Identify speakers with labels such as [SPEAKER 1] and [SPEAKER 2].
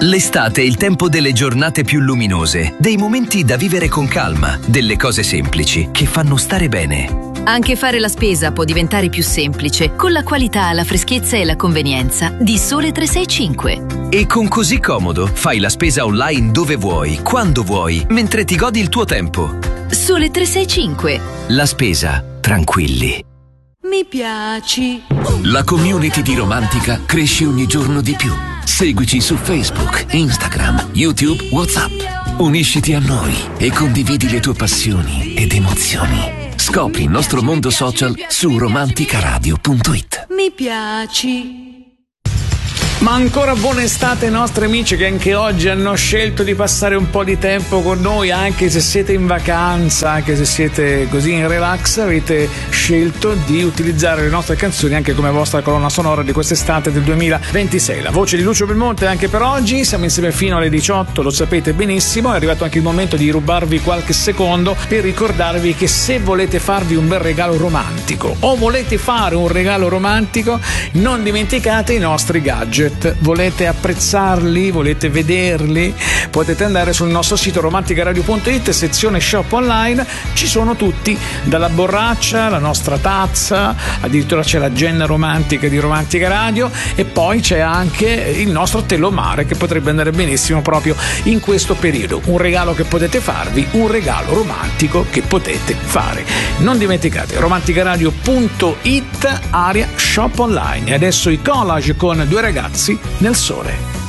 [SPEAKER 1] L'estate è il tempo delle giornate più luminose, dei momenti da vivere con calma, delle cose semplici che fanno stare bene.
[SPEAKER 2] Anche fare la spesa può diventare più semplice con la qualità, la freschezza e la convenienza di Sole 365.
[SPEAKER 1] E con Così Comodo fai la spesa online dove vuoi, quando vuoi, mentre ti godi il tuo tempo.
[SPEAKER 2] Sole 365.
[SPEAKER 1] La spesa, tranquilli.
[SPEAKER 3] Mi piaci.
[SPEAKER 4] La community di Romantica cresce ogni giorno di più. Seguici su Facebook, Instagram, YouTube, WhatsApp. Unisciti a noi e condividi le tue passioni ed emozioni. Scopri il nostro mondo social su romanticaradio.it.
[SPEAKER 3] Mi piaci.
[SPEAKER 5] Ma ancora buona estate ai nostri amici che anche oggi hanno scelto di passare un po' di tempo con noi, anche se siete in vacanza, anche se siete così in relax, avete scelto di utilizzare le nostre canzoni anche come vostra colonna sonora di quest'estate del 2026. La voce di Lucio Belmonte anche per oggi, siamo insieme fino alle 18, lo sapete benissimo, è arrivato anche il momento di rubarvi qualche secondo per ricordarvi che se volete farvi un bel regalo romantico o volete fare un regalo romantico, non dimenticate i nostri gadget. Volete apprezzarli? Volete vederli? Potete andare sul nostro sito romanticaradio.it, sezione shop online, ci sono tutti, dalla borraccia, la nostra tazza, addirittura c'è l'agenda romantica di Romantica Radio e poi c'è anche il nostro telomare che potrebbe andare benissimo proprio in questo periodo. Un regalo che potete farvi, un regalo romantico che potete fare. Non dimenticate romanticaradio.it, area shop online. E adesso i Collage con Due ragazzi nel sole.